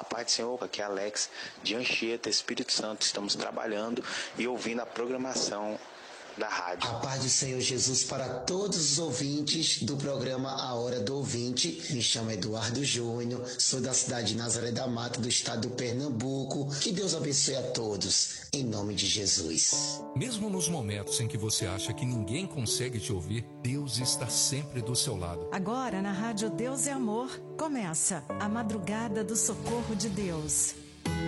paz do Senhor, aqui é Alex de Anchieta, Espírito Santo. Estamos trabalhando e ouvindo a programação da rádio. A paz do Senhor Jesus para todos os ouvintes do programa A Hora do Ouvinte. Me chamo Eduardo Júnior, sou da cidade de Nazaré da Mata, do estado do Pernambuco. Que Deus abençoe a todos, em nome de Jesus. Mesmo nos momentos em que você acha que ninguém consegue te ouvir, Deus está sempre do seu lado. Agora, na Rádio Deus é Amor, começa a Madrugada do Socorro de Deus.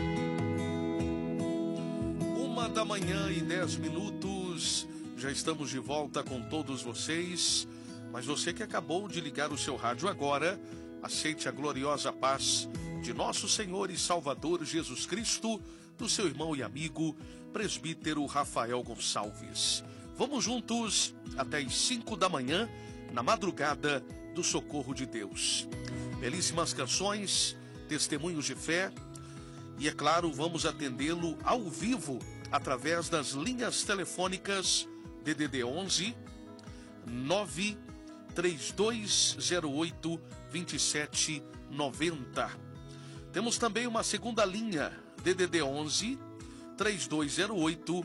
1h10, já estamos de volta com todos vocês. Mas você que acabou de ligar o seu rádio agora, aceite a gloriosa paz de nosso Senhor e Salvador Jesus Cristo, do seu irmão e amigo, presbítero Rafael Gonçalves. Vamos juntos até as 5 da manhã, na Madrugada do Socorro de Deus. Belíssimas canções, testemunhos de fé e, é claro, vamos atendê-lo ao vivo através das linhas telefônicas DDD 11 93208 2790. Temos também uma segunda linha DDD 11 3208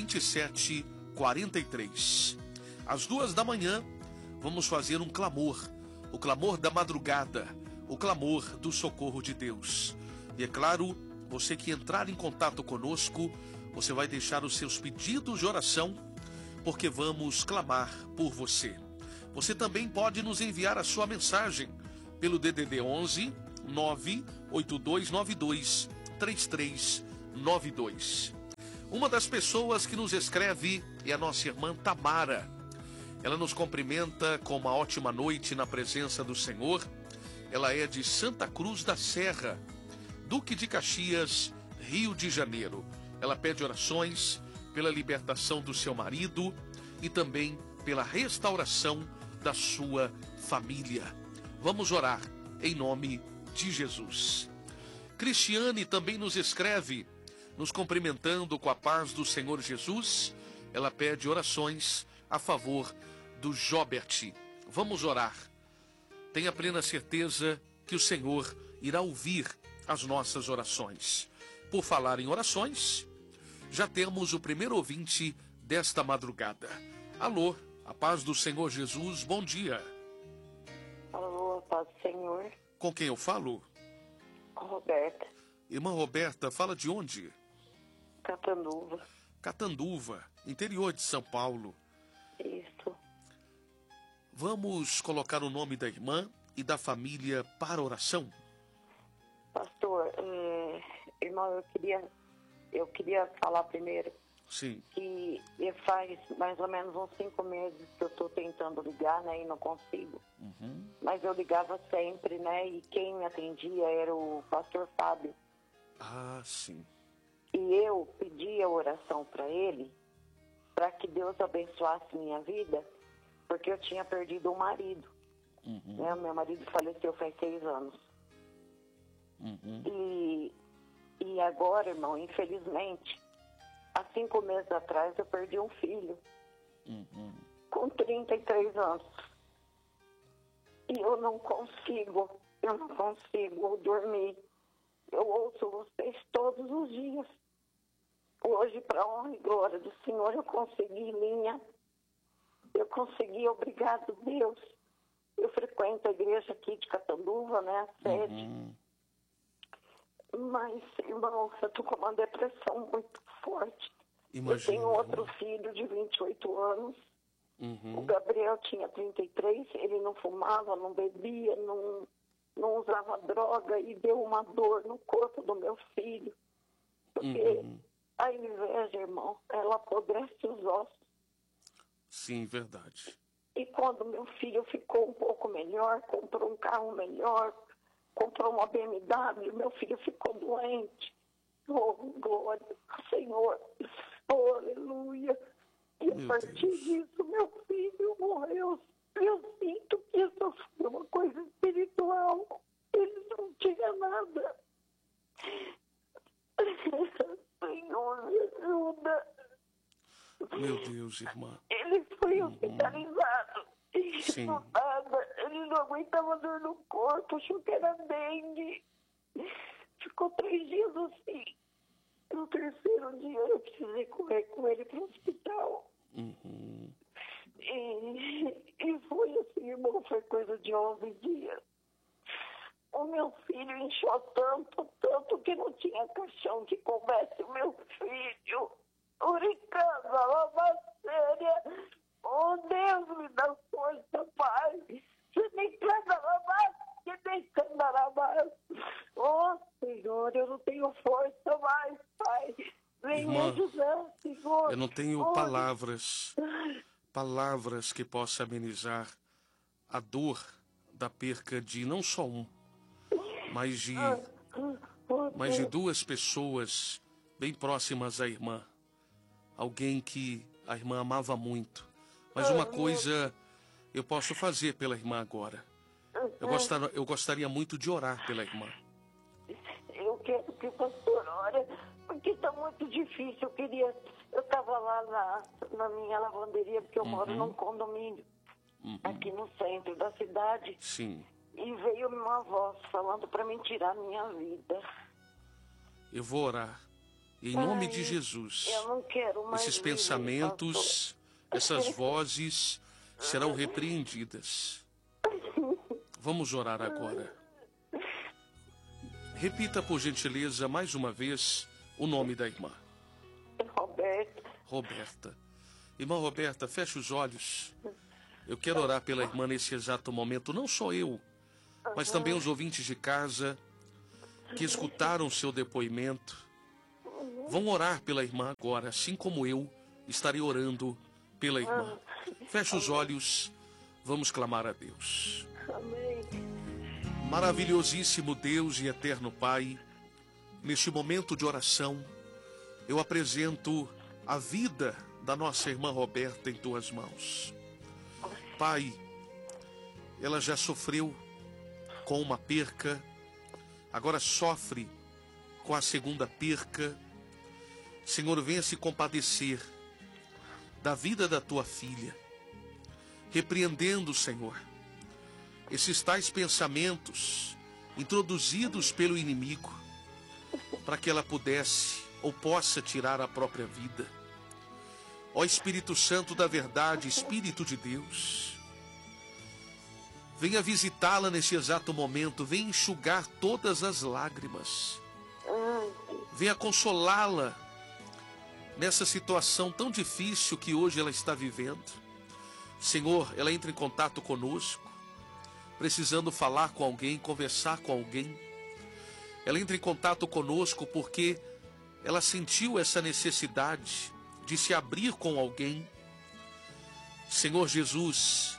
2743. Às 2 da manhã vamos fazer um clamor, o clamor da madrugada, o clamor do socorro de Deus. E é claro, você que entrar em contato conosco, você vai deixar os seus pedidos de oração, porque vamos clamar por você. Você também pode nos enviar a sua mensagem pelo DDD 11 98292 3392. Uma das pessoas que nos escreve é a nossa irmã Tamara. Ela nos cumprimenta com uma ótima noite na presença do Senhor. Ela é de Santa Cruz da Serra, Duque de Caxias, Rio de Janeiro. Ela pede orações pela libertação do seu marido e também pela restauração da sua família. Vamos orar em nome de Jesus. Cristiane também nos escreve, nos cumprimentando com a paz do Senhor Jesus. Ela pede orações a favor do Jobert. Vamos orar. Tenha plena certeza que o Senhor irá ouvir as nossas orações. Por falar em orações, já temos o primeiro ouvinte desta madrugada. Alô, a paz do Senhor Jesus, bom dia. Alô, a paz do Senhor. Com quem eu falo? Roberta. Irmã Roberta, fala de onde? Catanduva. Catanduva, interior de São Paulo. Isso. Vamos colocar o nome da irmã e da família para oração? Pastor, irmão, eu queria falar primeiro. Sim. Que faz mais ou menos uns 5 meses que eu estou tentando ligar, né, e não consigo. Mas eu ligava sempre, né, e quem me atendia era o pastor Fábio. Ah, sim. E eu pedi a oração para ele, para que Deus abençoasse minha vida, porque eu tinha perdido um marido. Né, meu marido faleceu faz 6 anos. E agora, irmão, infelizmente, há 5 meses atrás eu perdi um filho, com 33 anos. E eu não consigo dormir. Eu ouço vocês todos os dias. Hoje, para honra e glória do Senhor, eu consegui obrigado Deus. Eu frequento a igreja aqui de Catanduva, né, a sede. Mas, irmão, eu estou com uma depressão muito forte. Imagina, eu tenho outro filho de 28 anos. O Gabriel tinha 33, ele não fumava, não bebia, não usava droga, e deu uma dor no corpo do meu filho. Porque a inveja, irmão, ela apodrece os ossos. Sim, verdade. E quando meu filho ficou um pouco melhor, comprou um carro melhor, comprou uma BMW, meu filho ficou doente. Oh, glória ao Senhor. Oh, aleluia. E a partir disso, meu filho morreu. Eu sinto que isso foi uma coisa espiritual. Ele não tinha nada. Senhor, me ajuda. Meu Deus, irmã. Ele foi hospitalizado. Sim. Ele não aguentava dor no corpo, achou que era dengue. Ficou 3 dias assim. No 3º dia eu precisei correr com ele para o hospital. Uhum. E foi assim, irmão, foi coisa de 11 dias. O meu filho inchou tanto que não tinha caixão que coubesse o meu filho. Uricanda, lavaceira. Oh, Deus, me dá força, Pai. Se me canta lavar, que me canta lavar. Oh, Senhor, eu não tenho força mais, Pai. Vem me ajudar, Senhor. Eu não tenho palavras que possam amenizar a dor da perca de não só um, mas de 2 pessoas bem próximas à irmã. Alguém que a irmã amava muito. Mas uma coisa eu posso fazer pela irmã agora. Eu gostaria muito de orar pela irmã. Eu quero que o pastor ore, porque está muito difícil. Eu estava lá na minha lavanderia, porque eu moro num condomínio, aqui no centro da cidade. Sim. E veio uma voz falando para mim tirar minha vida. Eu vou orar. Em nome de Jesus, eu não quero mais esses viver, pensamentos, essas vozes serão repreendidas. Vamos orar agora. Repita, por gentileza, mais uma vez, o nome da irmã. Roberta. Irmã Roberta, feche os olhos. Eu quero orar pela irmã nesse exato momento, não só eu, mas também os ouvintes de casa que escutaram o seu depoimento. Vão orar pela irmã agora, assim como eu estarei orando pela irmã. Feche os olhos, vamos clamar a Deus. Amém. Maravilhosíssimo Deus e eterno Pai, neste momento de oração, eu apresento a vida da nossa irmã Roberta em tuas mãos. Pai, ela já sofreu com uma perca, agora sofre com a segunda perca. Senhor, venha se compadecer da vida da tua filha, repreendendo, Senhor, esses tais pensamentos introduzidos pelo inimigo, para que ela pudesse ou possa tirar a própria vida. Ó Espírito Santo da verdade, Espírito de Deus, venha visitá-la nesse exato momento, venha enxugar todas as lágrimas, venha consolá-la nessa situação tão difícil que hoje ela está vivendo. Senhor, ela entra em contato conosco, precisando falar com alguém, conversar com alguém. Ela entra em contato conosco porque ela sentiu essa necessidade de se abrir com alguém. Senhor Jesus,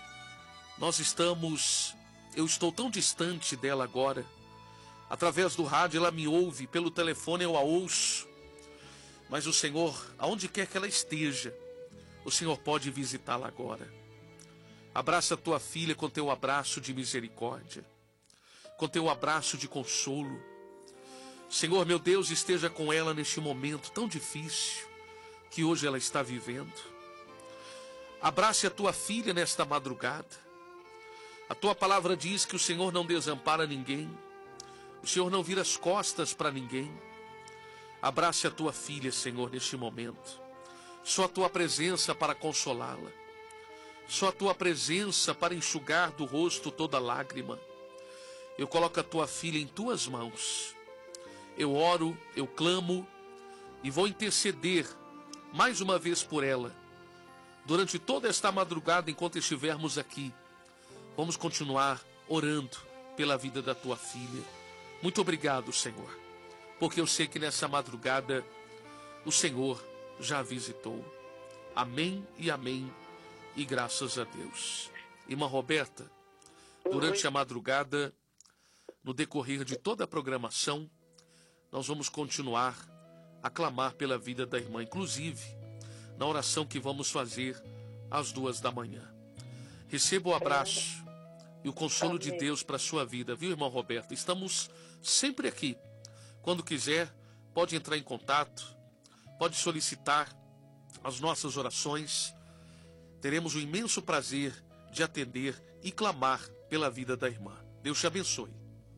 eu estou tão distante dela agora. Através do rádio ela me ouve, pelo telefone eu a ouço. Mas o Senhor, aonde quer que ela esteja, o Senhor pode visitá-la agora. Abraça a tua filha com teu abraço de misericórdia, com teu abraço de consolo. Senhor, meu Deus, esteja com ela neste momento tão difícil que hoje ela está vivendo. Abrace a tua filha nesta madrugada. A tua palavra diz que o Senhor não desampara ninguém, o Senhor não vira as costas para ninguém. Abrace a tua filha, Senhor, neste momento. Só a tua presença para consolá-la. Só a tua presença para enxugar do rosto toda lágrima. Eu coloco a tua filha em tuas mãos. Eu oro, eu clamo e vou interceder mais uma vez por ela. Durante toda esta madrugada, enquanto estivermos aqui, vamos continuar orando pela vida da tua filha. Muito obrigado, Senhor, porque eu sei que nessa madrugada o Senhor já a visitou. Amém e amém. E graças a Deus. Irmã Roberta, durante a madrugada, no decorrer de toda a programação, nós vamos continuar a clamar pela vida da irmã, inclusive na oração que vamos fazer às 2 da manhã. Receba o abraço e o consolo de Deus para a sua vida, viu, irmã Roberta? Estamos sempre aqui. Quando quiser, pode entrar em contato, pode solicitar as nossas orações. Teremos o imenso prazer de atender e clamar pela vida da irmã. Deus te abençoe.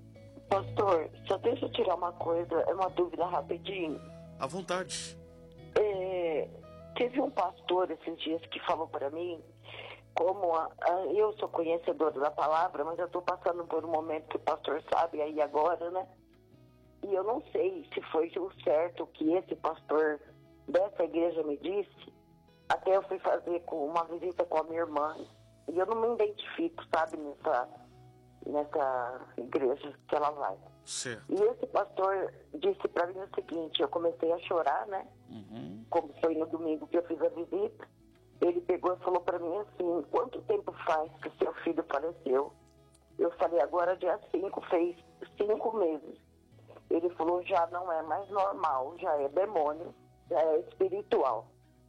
Pastor, só deixa eu tirar uma coisa, é uma dúvida rapidinho. À vontade. Teve um pastor esses dias que falou para mim, como eu sou conhecedora da palavra, mas eu estou passando por um momento que o pastor sabe aí agora, né? E eu não sei se foi o certo que esse pastor dessa igreja me disse. Até eu fui fazer uma visita com a minha irmã e eu não me identifico, sabe, nessa igreja que ela vai. Certo. E esse pastor disse para mim o seguinte, eu comecei a chorar, né? Como foi no domingo que eu fiz a visita. Ele pegou e falou para mim assim, quanto tempo faz que seu filho faleceu? Eu falei, agora dia 5, fez 5 meses. Ele falou, já não é mais normal, já é demônio, já é espiritual.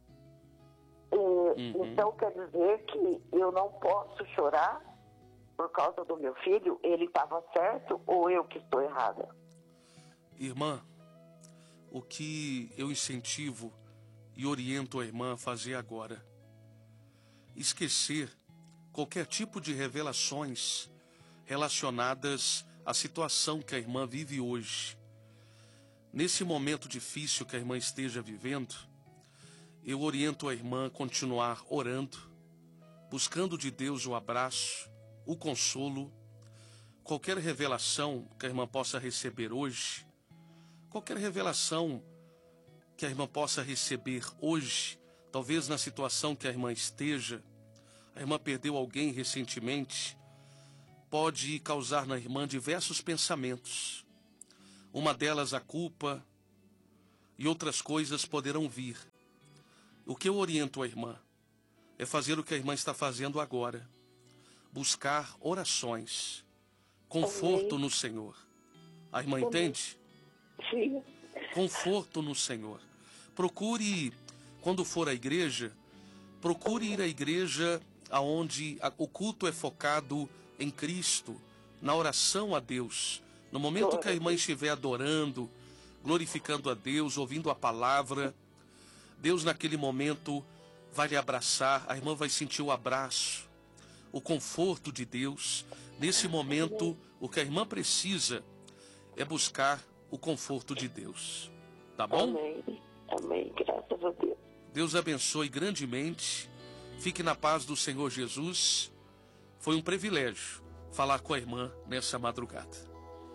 Então quer dizer que eu não posso chorar por causa do meu filho? Ele estava certo ou eu que estou errada? Irmã, o que eu incentivo e oriento a irmã a fazer agora, esquecer qualquer tipo de revelações relacionadas à situação que a irmã vive hoje. Nesse momento difícil que a irmã esteja vivendo, eu oriento a irmã a continuar orando, buscando de Deus o abraço, o consolo, qualquer revelação que a irmã possa receber hoje, qualquer revelação que a irmã possa receber hoje, talvez na situação que a irmã esteja, a irmã perdeu alguém recentemente, pode causar na irmã diversos pensamentos. Uma delas a culpa e outras coisas poderão vir. O que eu oriento a irmã é fazer o que a irmã está fazendo agora. Buscar orações, conforto no Senhor. A irmã entende? Sim. Conforto no Senhor. Procure, quando for à igreja, procure ir à igreja onde o culto é focado em Cristo, na oração a Deus. No momento que a irmã estiver adorando, glorificando a Deus, ouvindo a palavra, Deus naquele momento vai lhe abraçar, a irmã vai sentir o abraço, o conforto de Deus. Nesse momento, o que a irmã precisa é buscar o conforto de Deus. Tá bom? Amém. Amém. Graças a Deus. Deus abençoe grandemente. Fique na paz do Senhor Jesus. Foi um privilégio falar com a irmã nessa madrugada.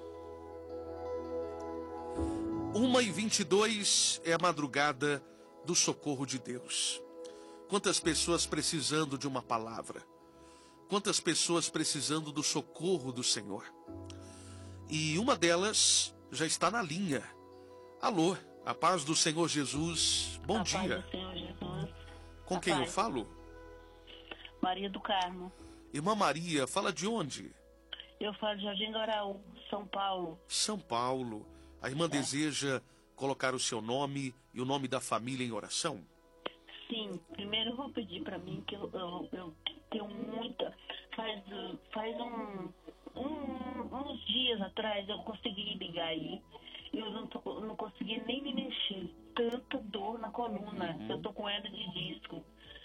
1h22 é a madrugada do socorro de Deus. Quantas pessoas precisando de uma palavra. Quantas pessoas precisando do socorro do Senhor. E uma delas já está na linha. Alô, a paz do Senhor Jesus. Bom dia. A paz do Senhor Jesus. Com quem eu falo? Maria do Carmo. Irmã Maria, fala de onde? Eu falo de Jardim do Araú, São Paulo. São Paulo. A irmã deseja colocar o seu nome e o nome da família em oração? Sim, primeiro eu vou pedir para mim que eu tenho muita... Faz uns dias atrás eu consegui ligar aí. Eu não consegui nem me mexer. Tanta dor na coluna. Eu tô com hernia de disco.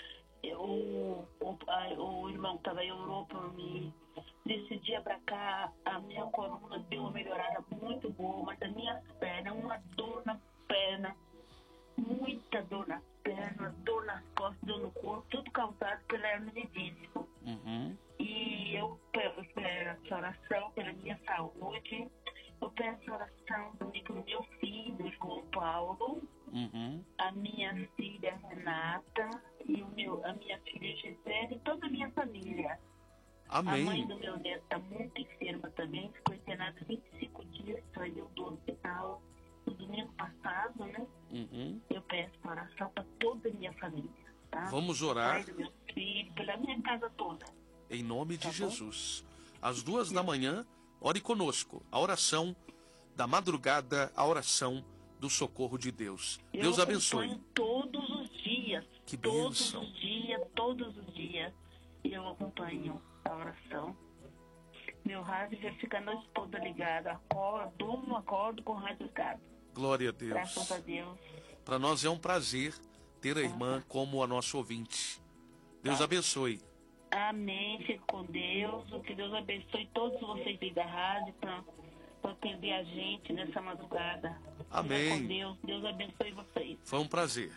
O irmão que estava aí orou por mim. Desse dia pra cá, a minha coluna deu uma melhorada muito boa, mas a minha perna, uma dor na perna, muita dor na perna, dor nas costas, dor no corpo, tudo causado pela hernia de disco. E eu peço essa oração pela minha saúde, eu peço oração também pelo meu filho, João Paulo, a minha filha Renata, e a minha filha Gisele e toda a minha família. Amém. A mãe do meu neto está muito enferma também, ficou internada 25 dias, saiu do hospital no domingo passado, né? Eu peço oração para toda a minha família, tá? Vamos orar. Pai do meu filho, pela minha casa toda. Em nome de Jesus. Às 2 da manhã, ore conosco. A oração da madrugada, a oração do socorro de Deus. Deus abençoe. Eu todos os dias. Que bênção. Todos os dias. Eu acompanho a oração. Meu rádio já fica a noite toda ligado. Acordo com o rádio ligado. Glória a Deus. Graças a Deus. Para nós é um prazer ter a irmã como a nossa ouvinte. Deus abençoe. Amém. Fique com Deus. Que Deus abençoe todos vocês aí da rádio. por atender a gente nessa madrugada. Amém. Com Deus. Deus abençoe vocês. Foi um prazer.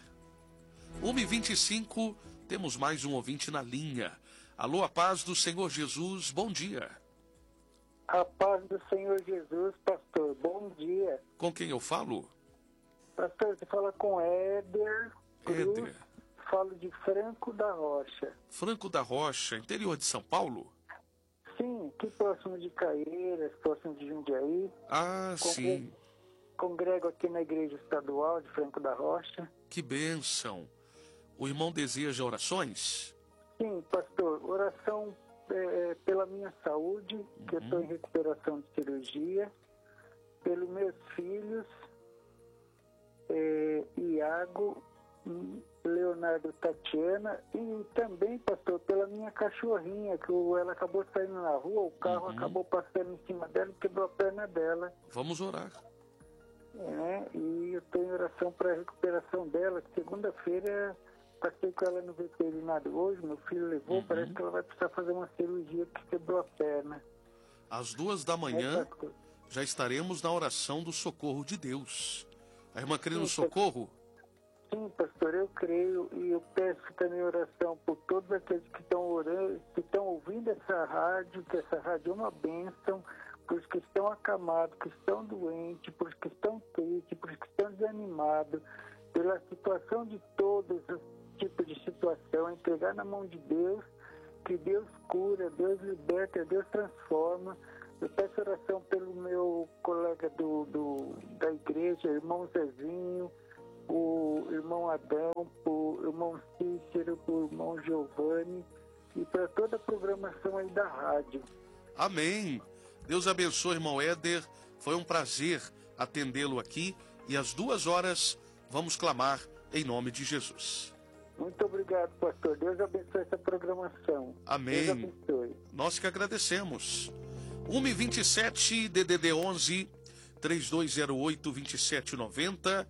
1h25, temos mais um ouvinte na linha. Alô, a paz do Senhor Jesus, bom dia. A paz do Senhor Jesus, pastor, bom dia. Com quem eu falo? Pastor, você fala com Éder Cruz, Éder. falo de Franco da Rocha. Franco da Rocha, interior de São Paulo? Sim, aqui próximo de Caieiras, próximo de Jundiaí. Ah, sim. Congrego aqui na Igreja Estadual de Franco da Rocha. Que bênção. O irmão deseja orações? Sim, pastor, oração pela minha saúde, que eu estou em recuperação de cirurgia, pelos meus filhos, Iago, Leonardo, Tatiana, e também, pastor, pela minha cachorrinha, que ela acabou saindo na rua, o carro acabou passando em cima dela e quebrou a perna dela. Vamos orar. E eu tenho oração para a recuperação dela. Segunda-feira passei com ela no veterinário hoje, meu filho levou, parece que ela vai precisar fazer uma cirurgia que quebrou a perna. Às 2h já estaremos na oração do socorro de Deus. A irmã crê no socorro? Sim, pastor, eu creio, e eu peço também oração por todos aqueles que estão orando, que estão ouvindo essa rádio, que essa rádio é uma bênção, por os que estão acamados, que estão doentes, por os que estão tristes, por os que estão desanimados, pela situação de todos os tipos de situação, entregar na mão de Deus, que Deus cura, Deus liberta, Deus transforma. Eu peço oração pelo meu colega da igreja, irmão Zezinho, o irmão Adão, o irmão Cícero, o irmão Giovanni, e para toda a programação aí da rádio. Amém. Deus abençoe, irmão Éder. Foi um prazer atendê-lo aqui. E às 2h vamos clamar em nome de Jesus. Muito obrigado, pastor. Deus abençoe essa programação. Amém. Deus abençoe. Nós que agradecemos. 1h27, DDD 11, 3208-2790,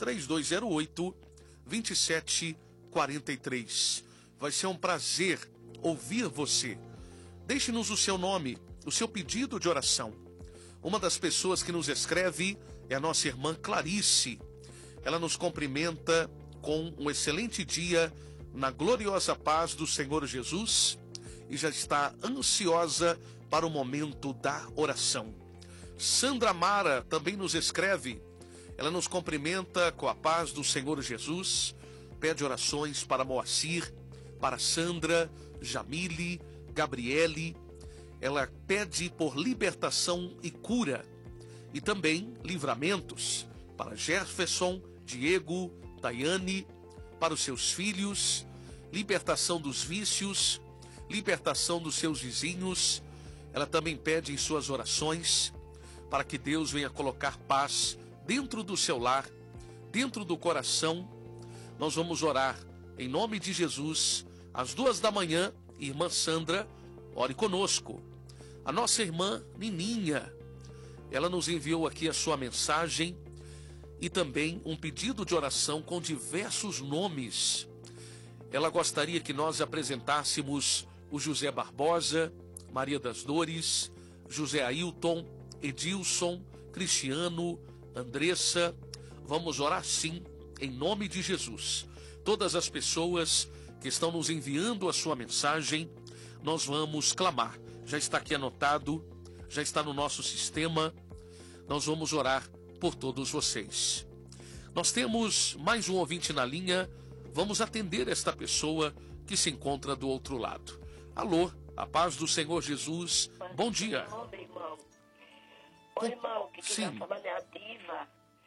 3208-2743. Vai ser um prazer ouvir você. Deixe-nos o seu nome, o seu pedido de oração. Uma das pessoas que nos escreve é a nossa irmã Clarice. Ela nos cumprimenta com um excelente dia na gloriosa paz do Senhor Jesus e já está ansiosa para o momento da oração. Sandra Mara também nos escreve. Ela nos cumprimenta com a paz do Senhor Jesus, pede orações para Moacir, para Sandra, Jamile, Gabriele. Ela pede por libertação e cura e também livramentos para Jefferson, Diego, Tayane, para os seus filhos, libertação dos vícios, libertação dos seus vizinhos. Ela também pede em suas orações para que Deus venha colocar paz dentro do seu lar, dentro do coração. Nós vamos orar em nome de Jesus. Às 2h, irmã Sandra, ore conosco. A nossa irmã Nininha, ela nos enviou aqui a sua mensagem e também um pedido de oração com diversos nomes. Ela gostaria que nós apresentássemos o José Barbosa, Maria das Dores, José Ailton, Edilson, Cristiano, Andressa. Vamos orar sim, em nome de Jesus. Todas as pessoas que estão nos enviando a sua mensagem, nós vamos clamar. Já está aqui anotado, já está no nosso sistema. Nós vamos orar por todos vocês. Nós temos mais um ouvinte na linha. Vamos atender esta pessoa que se encontra do outro lado. Alô, a paz do Senhor Jesus. Bom dia. Oi, irmão, que Sim. tá falando é a Diva.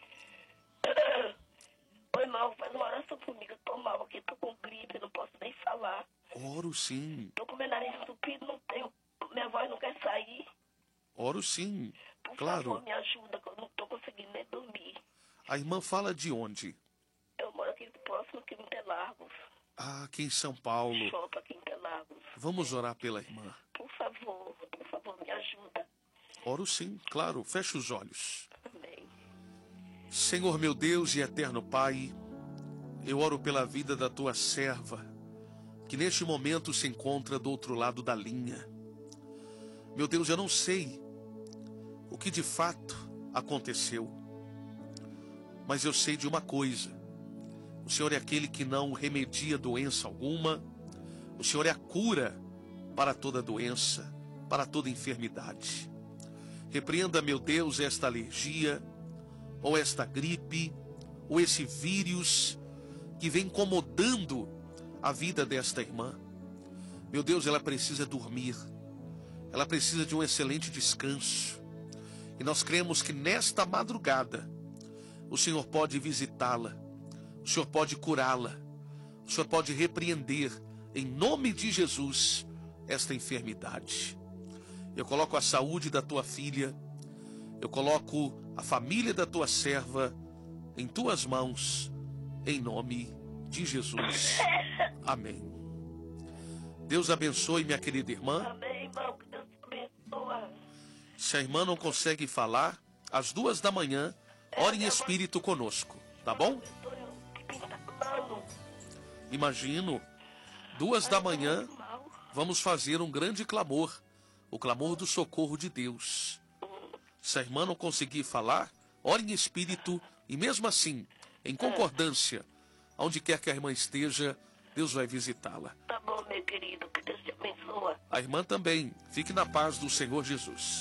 Oi, irmão, faz uma oração comigo. Eu tô mal aqui, tô com gripe, não posso nem falar. Oro sim. Tô com meu nariz entupido, não tenho, minha voz não quer sair. Oro sim. Por Claro. favor, me ajuda, que eu não tô conseguindo nem dormir. A irmã fala de onde? Eu moro aqui próximo, aqui em Interlagos. Ah, aqui em São Paulo. Shopping aqui em Interlagos. Vamos orar pela irmã. Por favor, me ajuda. Oro sim, claro. Feche os olhos. Amém. Senhor meu Deus e eterno Pai, eu oro pela vida da tua serva, que neste momento se encontra do outro lado da linha. Meu Deus, eu não sei o que de fato aconteceu. Mas eu sei de uma coisa: o Senhor é aquele que não remedia doença alguma, o Senhor é a cura para toda doença, para toda enfermidade. Repreenda, meu Deus, esta alergia, ou esta gripe, ou esse vírus que vem incomodando a vida desta irmã. Meu Deus, ela precisa dormir, ela precisa de um excelente descanso. E nós cremos que nesta madrugada o Senhor pode visitá-la, o Senhor pode curá-la, o Senhor pode repreender, em nome de Jesus, esta enfermidade. Eu coloco a saúde da tua filha, eu coloco a família da tua serva em tuas mãos, em nome de Jesus. Amém. Deus abençoe, minha querida irmã. Amém, irmão. Que Deus te abençoe. Se a irmã não consegue falar, às 2 da manhã, ore em espírito conosco, tá bom? Imagino, 2 da manhã, vamos fazer um grande clamor, o clamor do socorro de Deus. Se a irmã não conseguir falar, ore em espírito e mesmo assim, em concordância, onde quer que a irmã esteja, Deus vai visitá-la. Tá bom, meu querido, que Deus te abençoe. A irmã também, fique na paz do Senhor Jesus.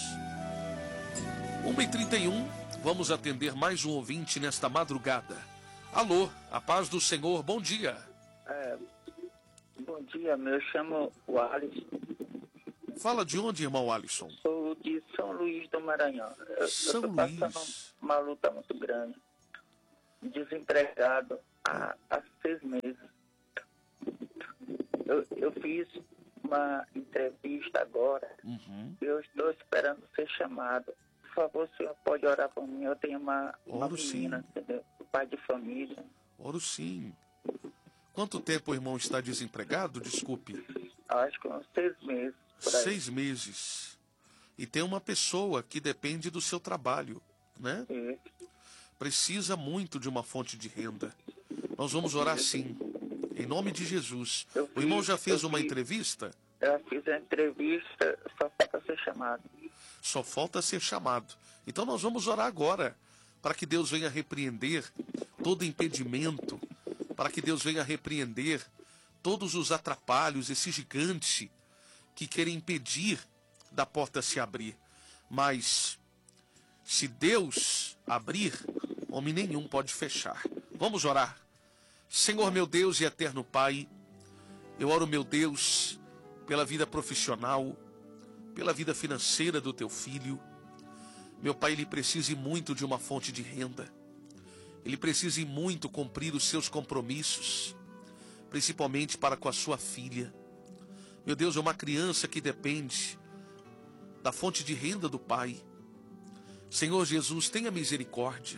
1h31, vamos atender mais um ouvinte nesta madrugada. Alô, a paz do Senhor, bom dia. Bom dia, eu chamo o Alisson. Fala de onde, irmão Alisson? Sou de São Luís do Maranhão. Eu estou passando uma luta muito grande. Desempregado há 6 meses. Eu fiz uma entrevista agora. Eu estou esperando ser chamado. Por favor, o senhor pode orar por mim? Eu tenho uma menina, entendeu? Pai de família. Oro sim. Quanto tempo o irmão está desempregado? Desculpe. Acho que uns 6 meses. 6 meses. E tem uma pessoa que depende do seu trabalho, né? Precisa muito de uma fonte de renda. Nós vamos orar sim, em nome de Jesus. O irmão já fez uma entrevista? Eu fiz a entrevista, só falta ser chamado. Só falta ser chamado. Então nós vamos orar agora, para que Deus venha repreender todo impedimento, para que Deus venha repreender todos os atrapalhos, esse gigante que quer impedir da porta se abrir. Mas se Deus abrir, homem nenhum pode fechar. Vamos orar. Senhor, meu Deus e eterno Pai, eu oro, meu Deus, pela vida profissional, pela vida financeira do teu filho. Meu Pai, ele precisa muito de uma fonte de renda. Ele precisa muito cumprir os seus compromissos, principalmente para com a sua filha. Meu Deus, é uma criança que depende da fonte de renda do pai. Senhor Jesus, tenha misericórdia.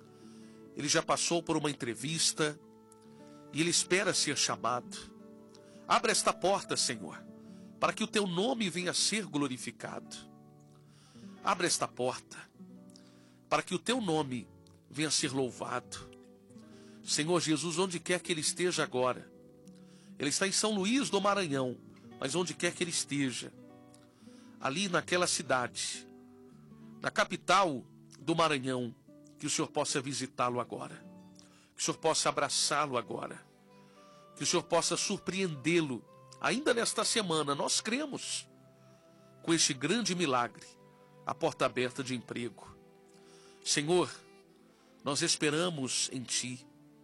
Ele já passou por uma entrevista e ele espera ser chamado. Abra esta porta, Senhor, para que o teu nome venha a ser glorificado. Abra esta porta para que o teu nome venha a ser louvado. Senhor Jesus, onde quer que ele esteja agora, ele está em São Luís do Maranhão, mas onde quer que ele esteja, ali naquela cidade, na capital do Maranhão, que o Senhor possa visitá-lo agora, que o Senhor possa abraçá-lo agora, que o Senhor possa surpreendê-lo ainda nesta semana. Nós cremos com este grande milagre, a porta aberta de emprego. Senhor, nós esperamos em Ti.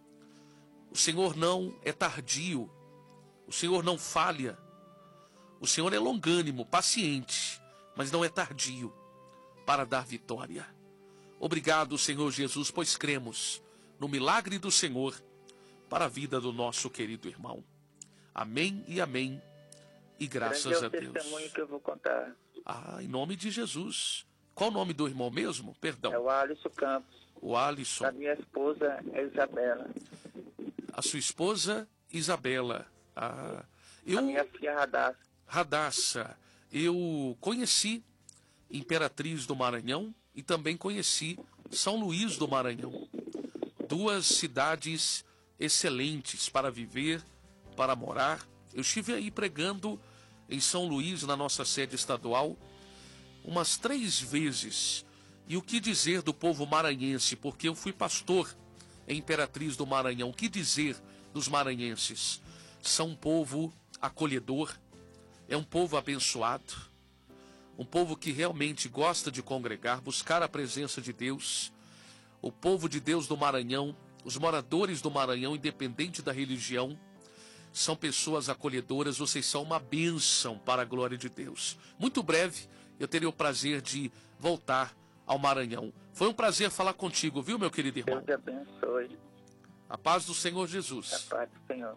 O Senhor não é tardio, o Senhor não falha, o Senhor é longânimo, paciente, mas não é tardio para dar vitória. Obrigado, Senhor Jesus, pois cremos no milagre do Senhor para a vida do nosso querido irmão. Amém e amém. E graças a Deus. Testemunho que eu vou contar. Em nome de Jesus. Qual o nome do irmão mesmo? Perdão. É o Alisson Campos. O Alisson. A minha esposa é Isabela. A sua esposa, Isabela. A minha filha Radassa. Eu conheci Imperatriz do Maranhão e também conheci São Luís do Maranhão. 2 cidades excelentes para viver, para morar. Eu estive aí pregando em São Luís, na nossa sede estadual, umas 3 vezes. E o que dizer do povo maranhense? Porque eu fui pastor em Imperatriz do Maranhão. O que dizer dos maranhenses? São um povo acolhedor, é um povo abençoado, um povo que realmente gosta de congregar, buscar a presença de Deus. O povo de Deus do Maranhão, os moradores do Maranhão, independente da religião, são pessoas acolhedoras. Vocês são uma bênção para a glória de Deus. Muito breve, eu terei o prazer de voltar ao Maranhão. Foi um prazer falar contigo, viu, meu querido irmão? Deus te abençoe. A paz do Senhor Jesus. A paz do Senhor.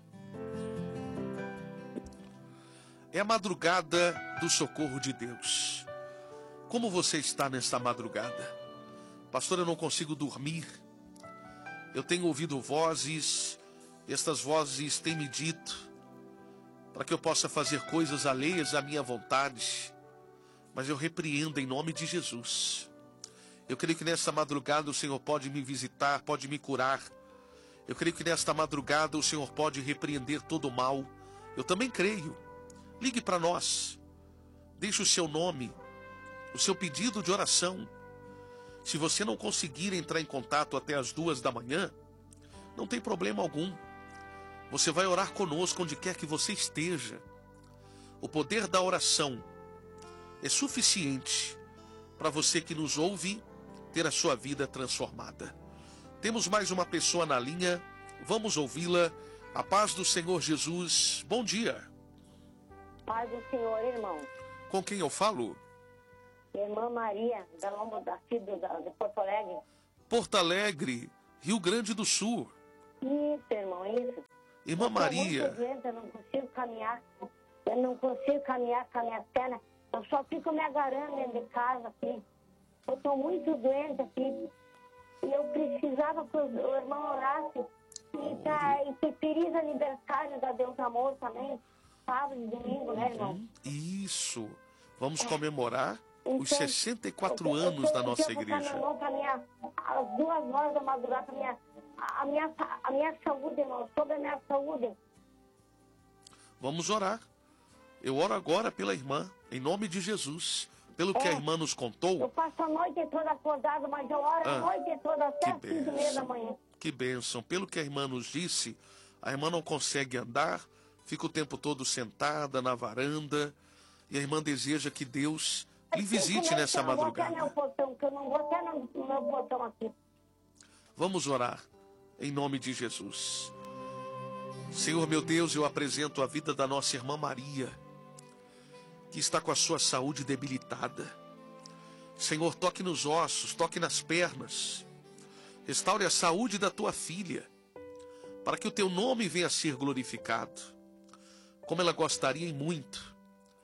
É a madrugada do socorro de Deus. Como você está nesta madrugada? Pastor, eu não consigo dormir. Eu tenho ouvido vozes. Estas vozes têm me dito para que eu possa fazer coisas alheias à minha vontade. Mas eu repreendo em nome de Jesus. Eu creio que nesta madrugada o Senhor pode me visitar, pode me curar. Eu creio que nesta madrugada o Senhor pode repreender todo o mal. Eu também creio. Ligue para nós. Deixe o seu nome, o seu pedido de oração. Se você não conseguir entrar em contato até as 2 da manhã, não tem problema algum. Você vai orar conosco onde quer que você esteja. O poder da oração é suficiente para você que nos ouve ter a sua vida transformada. Temos mais uma pessoa na linha. Vamos ouvi-la. A paz do Senhor Jesus. Bom dia. Paz do Senhor, irmão. Com quem eu falo? Irmã Maria, da Lombo daqui de Porto Alegre. Porto Alegre, Rio Grande do Sul. Isso, irmão, isso. Irmã Maria. Eu tô muito doente, eu não consigo caminhar. Eu não consigo caminhar com as minhas pernas. Eu só fico me agarrando dentro de casa aqui. Eu tô muito doente aqui. E eu precisava que o irmão orasse. E que feliz aniversário da Deus Amor também. Sábado e domingo, né, irmão? Isso. Vamos comemorar os 64 anos da nossa igreja. Às 2 horas da madrugada, a minha saúde, irmão, sobre a minha saúde. Vamos orar. Eu oro agora pela irmã, em nome de Jesus. Pelo que a irmã nos contou. Eu passo a noite toda acordada, mas eu oro a noite toda até 5h30 da manhã. Que bênção. Pelo que a irmã nos disse, a irmã não consegue andar, fica o tempo todo sentada na varanda, e a irmã deseja que Deus lhe visite nessa madrugada. Eu não vou até no meu portão aqui. Vamos orar, em nome de Jesus. Senhor meu Deus, eu apresento a vida da nossa irmã Maria, que está com a sua saúde debilitada. Senhor, toque nos ossos, toque nas pernas, restaure a saúde da tua filha, para que o teu nome venha a ser glorificado. Como ela gostaria e muito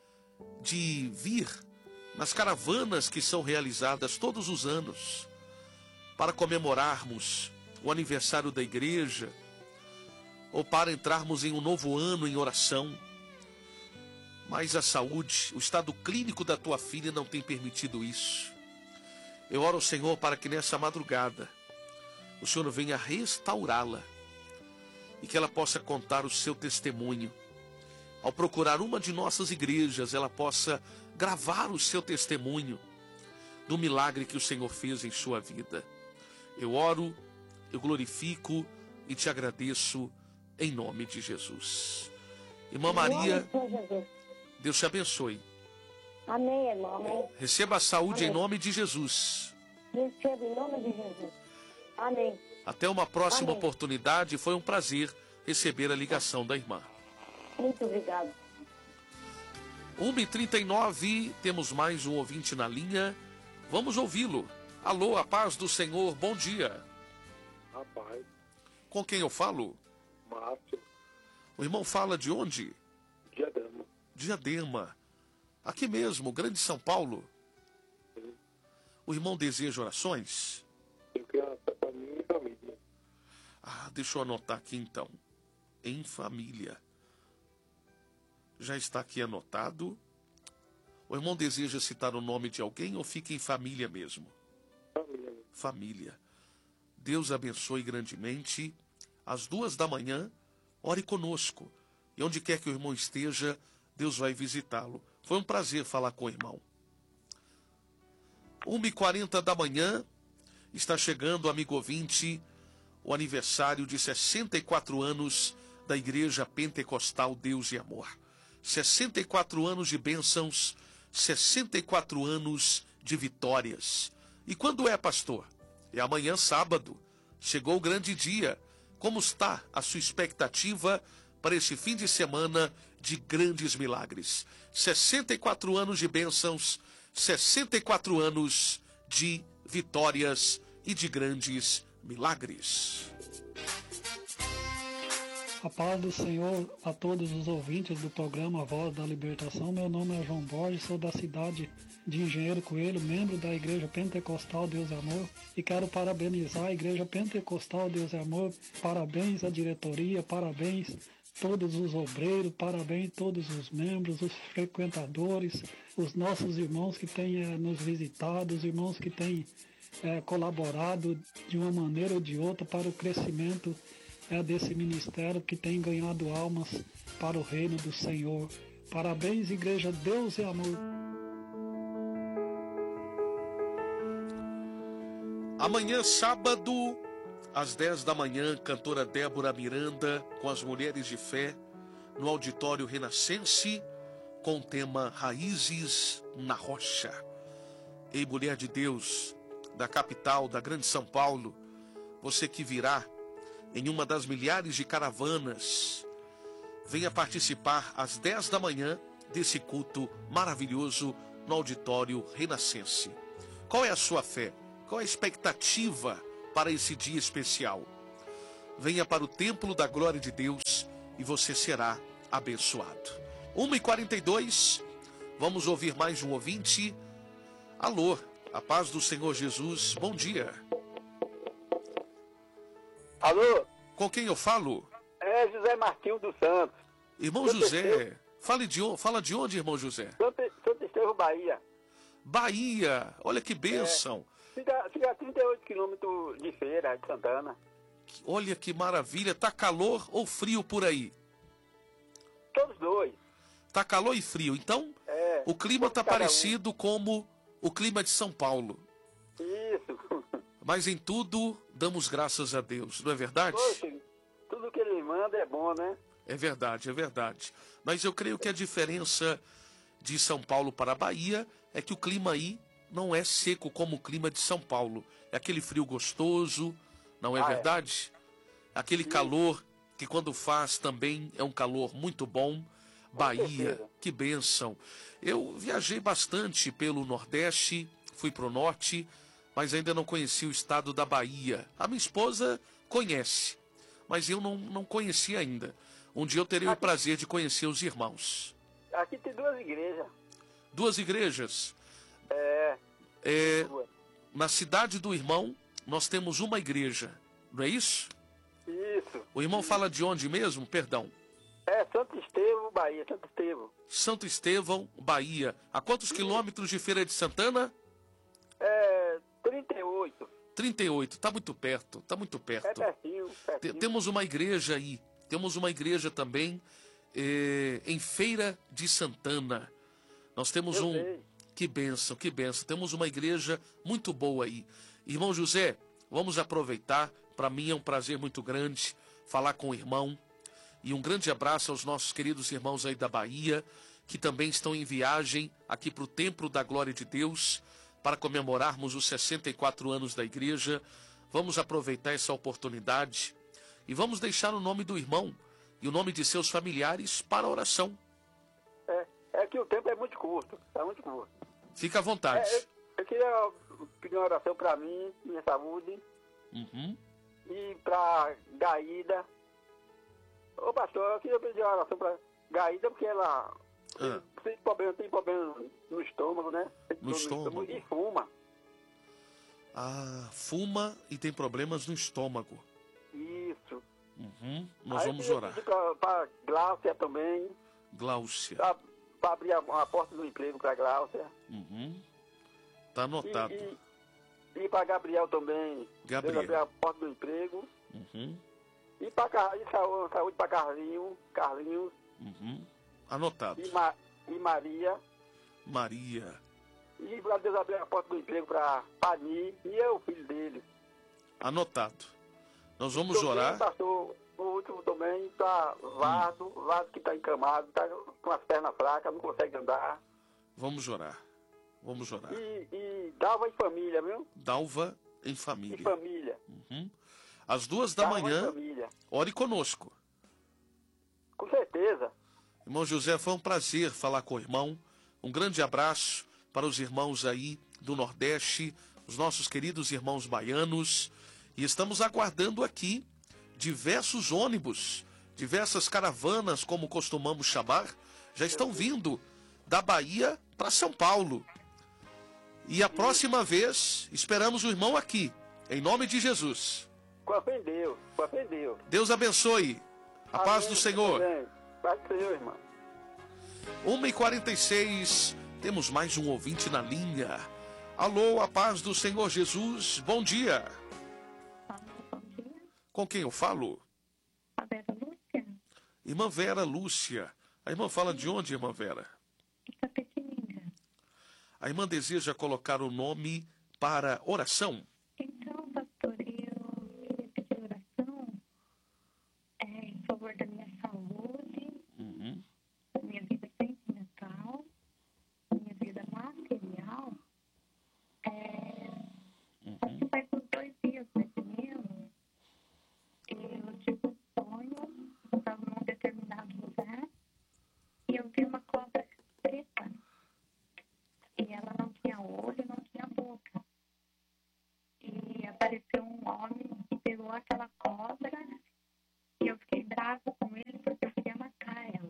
de vir nas caravanas que são realizadas todos os anos, para comemorarmos o aniversário da igreja, ou para entrarmos em um novo ano em oração. Mas a saúde, o estado clínico da tua filha não tem permitido isso. Eu oro ao Senhor para que nessa madrugada o Senhor venha restaurá-la e que ela possa contar o seu testemunho. Ao procurar uma de nossas igrejas, ela possa gravar o seu testemunho do milagre que o Senhor fez em sua vida. Eu oro, eu glorifico e te agradeço em nome de Jesus. Irmã Maria, Deus te abençoe. Amém, irmão. Amém. Receba a saúde em nome de Jesus. Receba em nome de Jesus. Amém. Até uma próxima oportunidade. Foi um prazer receber a ligação da irmã. Muito obrigado. 1h39, temos mais um ouvinte na linha. Vamos ouvi-lo. Alô, a paz do Senhor, bom dia. Rapaz. Com quem eu falo? Márcio. O irmão fala de onde? Diadema. Diadema. Aqui mesmo, Grande São Paulo. Sim. O irmão deseja orações? Eu quero para mim e família. Deixa eu anotar aqui então. Em família. Já está aqui anotado. O irmão deseja citar o nome de alguém ou fica em família mesmo? Família. Família. Deus abençoe grandemente. Às 2 da manhã, ore conosco. E onde quer que o irmão esteja, Deus vai visitá-lo. Foi um prazer falar com o irmão. 1h40 da manhã, está chegando, amigo ouvinte, o aniversário de 64 anos da Igreja Pentecostal Deus e Amor. 64 anos de bênçãos, 64 anos de vitórias. E quando é, pastor? É amanhã, sábado. Chegou o grande dia. Como está a sua expectativa para esse fim de semana de grandes milagres? 64 anos de bênçãos, 64 anos de vitórias e de grandes milagres. A paz do Senhor a todos os ouvintes do programa Voz da Libertação. Meu nome é João Borges, sou da cidade de Engenheiro Coelho, membro da Igreja Pentecostal Deus e Amor, e quero parabenizar a Igreja Pentecostal Deus e Amor. Parabéns à diretoria, parabéns todos os obreiros, parabéns todos os membros, os frequentadores, os nossos irmãos que têm nos visitado, os irmãos que têm colaborado de uma maneira ou de outra para o crescimento desse ministério que tem ganhado almas para o reino do Senhor. Parabéns, Igreja Deus e Amor. Amanhã, sábado, às 10 da manhã, cantora Débora Miranda com as Mulheres de Fé no Auditório Renascense com o tema Raízes na Rocha. Ei, mulher de Deus, da capital, da grande São Paulo, você que virá em uma das milhares de caravanas, venha participar às 10 da manhã desse culto maravilhoso no Auditório Renascense. Qual é a sua fé? Qual é a expectativa para esse dia especial? Venha para o templo da glória de Deus e você será abençoado. 1h42, vamos ouvir mais um ouvinte. Alô, a paz do Senhor Jesus, bom dia. Alô? Com quem eu falo? É José Martinho dos Santos. Irmão José, fala de onde, irmão José? Santo Estevão, Bahia. Bahia, olha que bênção. Fica a 38 quilômetros de Feira, de Santana. Olha que maravilha, tá calor ou frio por aí? Todos dois. Tá calor e frio, então o clima tá parecido como o clima de São Paulo. Isso. Mas em tudo damos graças a Deus, não é verdade? Poxa, tudo que ele manda é bom, né? É verdade, é verdade. Mas eu creio que a diferença de São Paulo para a Bahia é que o clima aí não é seco como o clima de São Paulo. É aquele frio gostoso, não é verdade? Aquele calor que quando faz também é um calor muito bom. Bahia, que bênção. Eu viajei bastante pelo Nordeste, fui para o Norte, mas ainda não conheci o estado da Bahia. A minha esposa conhece, mas eu não conheci ainda. Um dia eu terei o prazer de conhecer os irmãos. Aqui tem duas igrejas. Duas igrejas? Na cidade do irmão, nós temos uma igreja, não é isso? Isso. O irmão fala de onde mesmo? Perdão. É Santo Estevão, Bahia, Santo Estevão. Santo Estevão, Bahia. A quantos quilômetros de Feira de Santana? 38. 38, tá muito perto, tá muito perto. É pertinho. Temos uma igreja aí, temos uma igreja também em Feira de Santana. Nós temos Que bênção, que bênção. Temos uma igreja muito boa aí. Irmão José, vamos aproveitar. Para mim é um prazer muito grande falar com o irmão. E um grande abraço aos nossos queridos irmãos aí da Bahia, que também estão em viagem aqui para o Templo da Glória de Deus, para comemorarmos os 64 anos da igreja. Vamos aproveitar essa oportunidade e vamos deixar o nome do irmão e o nome de seus familiares para a oração. É que o tempo é muito curto, Fica à vontade. Eu queria pedir uma oração para mim, minha saúde, e para Gaída. Ô pastor, eu queria pedir uma oração para Gaída, porque ela tem problema no estômago, né? No estômago? E fuma. Ah, fuma e tem problemas no estômago. Isso. Nós vamos orar. Para Gláucia também. Gláucia. Para abrir a porta do emprego para Gláucia. Tá anotado. E para Gabriel também. Gabriel. Abrir a porta do emprego. E para saúde para Carlinhos. Anotado. E Maria. Maria. E para Deus abrir a porta do emprego para Pani e eu, filho dele. Anotado. Nós vamos orar. Pastor, o último também está Vado que está encamado, está com as pernas fracas, não consegue andar. Vamos orar. Vamos orar. E Dalva em família, viu? Dalva em família. Em família. Às 2h, ore conosco. Com certeza. Irmão José, foi um prazer falar com o irmão. Um grande abraço para os irmãos aí do Nordeste, os nossos queridos irmãos baianos. E estamos aguardando aqui diversos ônibus, diversas caravanas, como costumamos chamar, já estão vindo da Bahia para São Paulo. E a próxima vez, esperamos o irmão aqui, em nome de Jesus. Com fé em Deus, com fé em Deus. Deus abençoe. A paz do Senhor. Paz do Senhor, irmão. 1h46, temos mais um ouvinte na linha. Alô, a paz do Senhor Jesus, bom dia. Com quem eu falo? A Vera Lúcia. Irmã Vera Lúcia. A irmã fala de onde, irmã Vera? Itapetininga. A irmã deseja colocar o nome para oração? Então, pastor, eu queria pedir oração em favor da minha saúde, da minha vida sentimental, da minha vida material. Acho que faz uns 2 dias, mais ou menos, eu tive um sonho, eu estava num determinado lugar e eu vi uma cobra preta. E ela não tinha olho, não tinha boca. E apareceu um homem e pegou aquela cobra e eu fiquei brava com ele porque eu queria matar ela.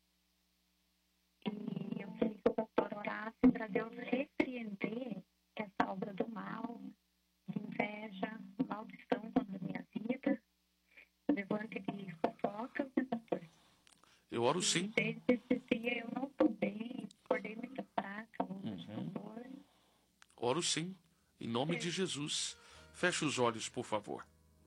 E eu queria que o pastor orasse para Deus repreender essa obra do mal, de inveja, maldição contra a minha vida, levante de fofocas, né, pastor? Eu oro sim. Desde esse dia eu não estou bem, acordei muito fraca, por favor. Oro sim, em nome de Jesus. Feche os olhos, por favor.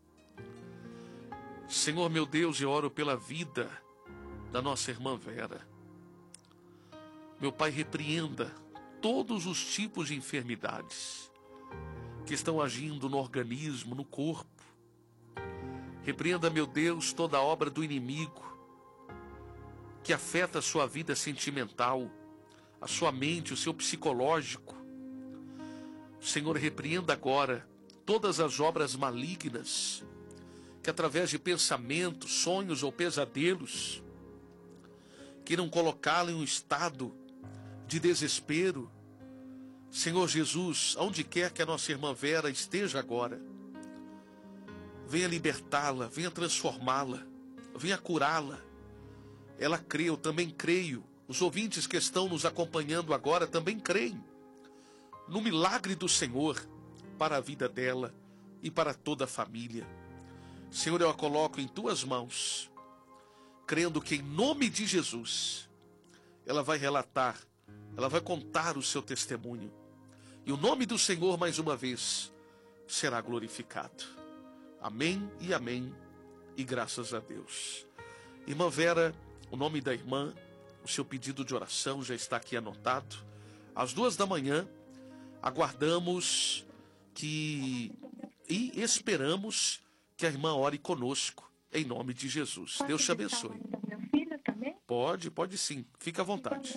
Senhor meu Deus, eu oro pela vida da nossa irmã Vera. Meu Pai, repreenda todos os tipos de enfermidades que estão agindo no organismo, no corpo. Repreenda, meu Deus, toda a obra do inimigo que afeta a sua vida sentimental, a sua mente, o seu psicológico. Senhor, repreenda agora todas as obras malignas que através de pensamentos, sonhos ou pesadelos queiram colocá-la em um estado de desespero. Senhor Jesus, onde quer que a nossa irmã Vera esteja agora, venha libertá-la, venha transformá-la, venha curá-la. Ela crê, eu também creio. Os ouvintes que estão nos acompanhando agora também creem no milagre do Senhor para a vida dela e para toda a família. Senhor, eu a coloco em tuas mãos, crendo que em nome de Jesus ela vai relatar, ela vai contar o seu testemunho. E o nome do Senhor, mais uma vez, será glorificado. Amém e amém. E graças a Deus. Irmã Vera, o nome da irmã, o seu pedido de oração já está aqui anotado. Às 2h, aguardamos e esperamos que a irmã ore conosco, em nome de Jesus. Deus te abençoe. Meu filho também? Pode sim. Fica à vontade.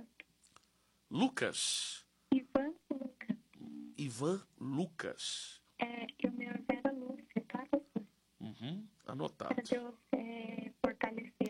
Lucas. Ivan Lucas. E o meu é Vera Lúcia, tá? Anotado. Para Deus fortalecer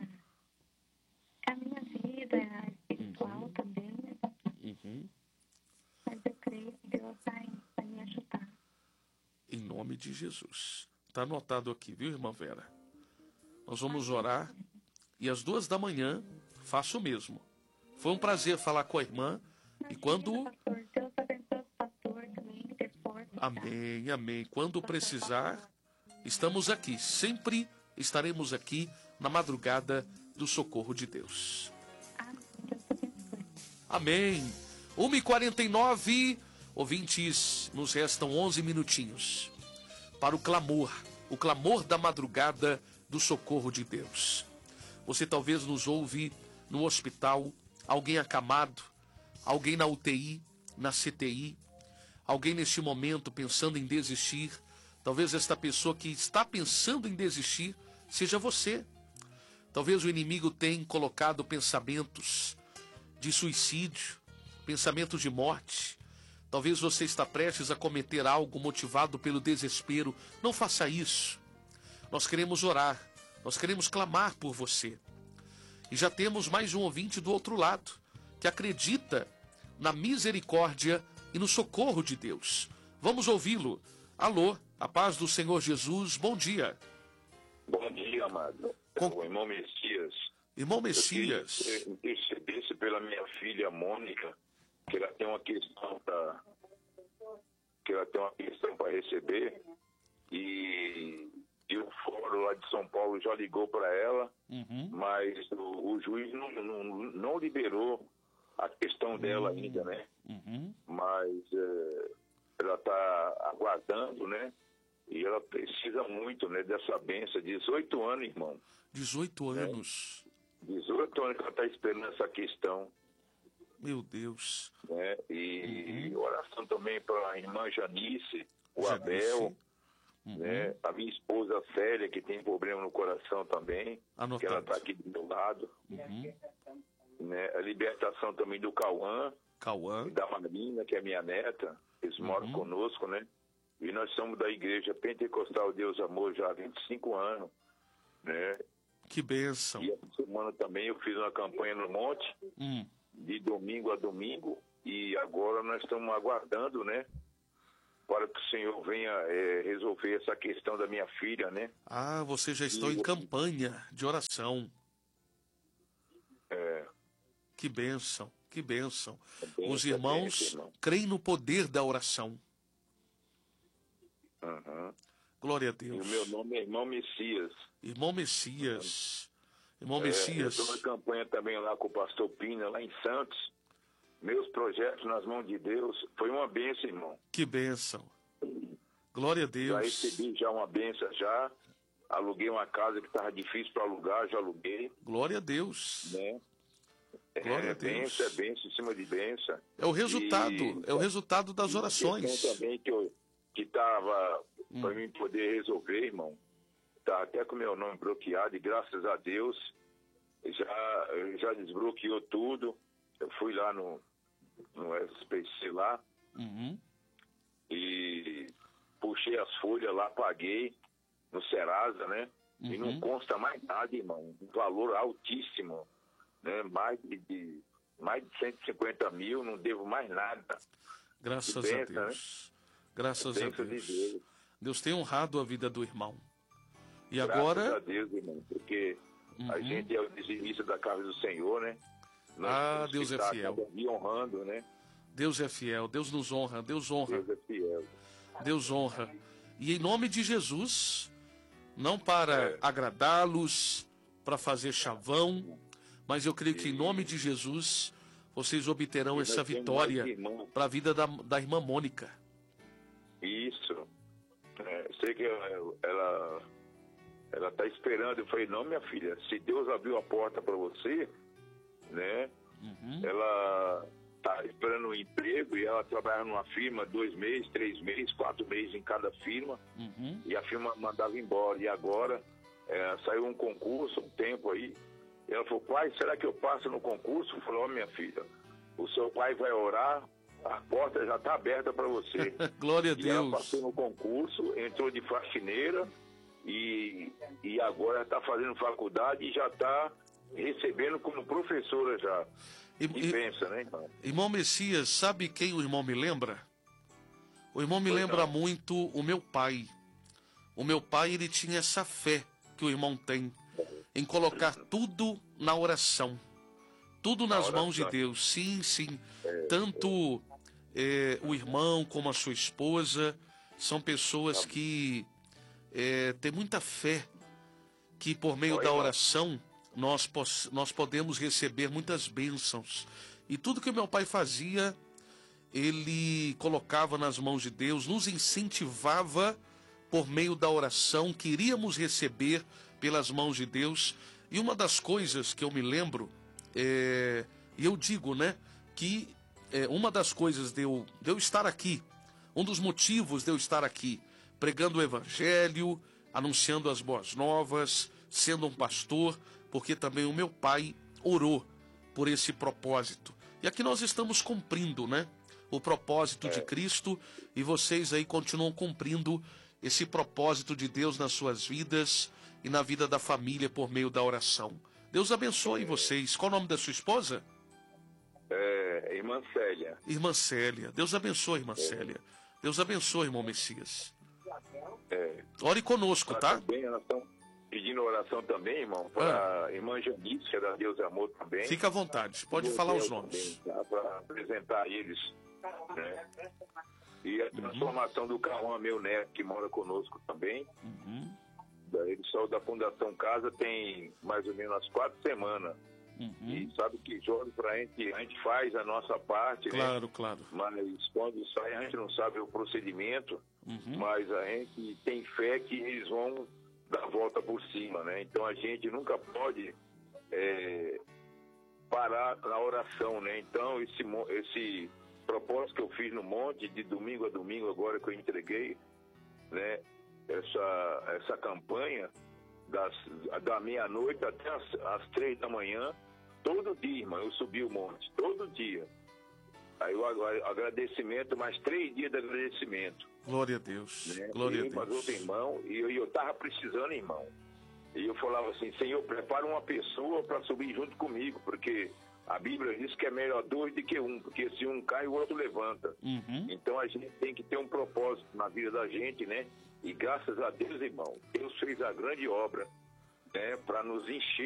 a minha vida espiritual também, né? Mas eu creio que Deus vai me ajudar. Em nome de Jesus. Está anotado aqui, viu, irmã Vera? Nós vamos orar e às 2h, faça o mesmo. Foi um prazer falar com a irmã. E quando... Deus abençoe o pastor também, depois. Amém, amém. Quando precisar, estamos aqui. Sempre estaremos aqui na madrugada do socorro de Deus. Amém. 1h49, ouvintes, nos restam 11 minutinhos para o clamor da madrugada do socorro de Deus. Você talvez nos ouve no hospital, alguém acamado, alguém na UTI, na CTI, alguém neste momento pensando em desistir. Talvez esta pessoa que está pensando em desistir seja você. Talvez o inimigo tenha colocado pensamentos de suicídio, pensamentos de morte. Talvez você está prestes a cometer algo motivado pelo desespero. Não faça isso. Nós queremos orar, nós queremos clamar por você. E já temos mais um ouvinte do outro lado, que acredita na misericórdia e no socorro de Deus. Vamos ouvi-lo. Alô, a paz do Senhor Jesus, bom dia. Bom dia, amado. O irmão Messias. Irmão Messias. Eu intercedesse pela minha filha Mônica, que ela tem uma questão para receber, e o fórum lá de São Paulo já ligou para ela, mas o juiz não liberou a questão dela ainda, né? Mas ela está aguardando, né? E ela precisa muito, né, dessa benção. 18 anos, irmão. 18 anos. 18 anos que ela está esperando essa questão. Meu Deus. Né? E oração também para a irmã Janice, o Abel, né? A minha esposa Célia, que tem problema no coração também, que ela está aqui do meu lado. Né? A libertação também do Cauã. E da Marina, que é minha neta. Eles moram conosco, né? E nós somos da Igreja Pentecostal Deus Amor já há 25 anos, né? Que bênção. E essa semana também eu fiz uma campanha no Monte, de domingo a domingo, e agora nós estamos aguardando, né? Para que o Senhor venha resolver essa questão da minha filha, né? Ah, você já está em campanha de oração. Que bênção, que bênção. Os irmãos creem no poder da oração. Glória a Deus. E o meu nome é Irmão Messias. Irmão Messias. Irmão Messias. Eu estou na campanha também lá com o pastor Pina, lá em Santos. Meus projetos nas mãos de Deus. Foi uma bênção, irmão. Que bênção. Glória a Deus. Já recebi já uma bênção já. Aluguei uma casa que estava difícil para alugar, já aluguei. Glória a Deus. Né? Glória a Deus. Benção, benção em cima de benção. É o resultado, é o resultado das orações. Também que estava para mim poder resolver, irmão. Tá até com o meu nome bloqueado, e graças a Deus já desbloqueou tudo. Eu fui lá no SPC lá e puxei as folhas lá, paguei no Serasa, né? E não consta mais nada, irmão. Um valor altíssimo, né? Mais de 150 mil, não devo mais nada. Graças a Deus. Né? Graças a Deus. Deus tem honrado a vida do irmão. E agora... Graças a Deus, irmão, porque a gente é o dizimista da casa do Senhor, né? Deus é fiel. Honrando, né? Deus é fiel, Deus nos honra, Deus honra. Deus é fiel. Deus honra. E em nome de Jesus, não para agradá-los, para fazer chavão, mas eu creio que em nome de Jesus, vocês obterão essa vitória para a vida da irmã Mônica. Isso. Sei que ela está esperando. Eu falei, não, minha filha, se Deus abriu a porta para você, né? Ela está esperando um emprego e ela trabalha numa firma 2 meses, 3 meses, 4 meses em cada firma, e a firma mandava embora. E agora saiu um concurso, um tempo aí. E ela falou, pai, será que eu passo no concurso? Eu falei, minha filha, o seu pai vai orar, a porta já está aberta para você. Glória a Deus. Ela passou no concurso, entrou de faxineira e agora está fazendo faculdade e já está recebendo como professora já. E pensa, né, irmão? Irmão Messias, sabe quem o irmão me lembra? O irmão me lembra muito o meu pai. O meu pai, ele tinha essa fé que o irmão tem, em colocar tudo na oração. Tudo nas mãos de Deus. Sim, sim. Tanto o irmão como a sua esposa são pessoas que têm muita fé, que por meio da oração nós podemos receber muitas bênçãos. E tudo que o meu pai fazia, ele colocava nas mãos de Deus, nos incentivava por meio da oração, que iríamos receber pelas mãos de Deus. E uma das coisas que eu me lembro, e eu digo, né, que uma das coisas de eu estar aqui, um dos motivos de eu estar aqui, pregando o evangelho, anunciando as boas novas, sendo um pastor, porque também o meu pai orou por esse propósito. E aqui nós estamos cumprindo, né? O propósito de Cristo, e vocês aí continuam cumprindo esse propósito de Deus nas suas vidas e na vida da família por meio da oração. Deus abençoe vocês. Qual o nome da sua esposa? Irmã Célia. Irmã Célia. Deus abençoe, irmã Célia. Deus abençoe, irmão Messias. Ore conosco, tá? Também, nós estamos pedindo oração também, irmão, para a irmã Janice, que é da Deus e Amor também. Fica à vontade, pode falar os nomes. Para apresentar eles. Né? E a transformação do Cauã, meu neto, que mora conosco também. Ele saiu da Fundação Casa tem mais ou menos umas 4 semanas. E sabe que Jorge, a gente faz a nossa parte, claro, né? Claro. Mas quando sai, a gente não sabe o procedimento, mas a gente tem fé que eles vão dar a volta por cima, né? Então a gente nunca pode parar na oração, né? Então esse propósito que eu fiz no monte, de domingo a domingo, agora que eu entreguei, né? Essa campanha da meia-noite até as 3 da manhã, todo dia, irmão, eu subi o monte, todo dia. Aí o agradecimento, mais 3 dias de agradecimento. Glória a Deus, né? Glória a Deus. Mas outro irmão, e eu tava precisando, irmão. E eu falava assim, Senhor, prepara uma pessoa para subir junto comigo, porque a Bíblia diz que é melhor 2 do que 1, porque se um cai, o outro levanta. Então a gente tem que ter um propósito na vida da gente, né? E graças a Deus, irmão, Deus fez a grande obra, né, para nos encher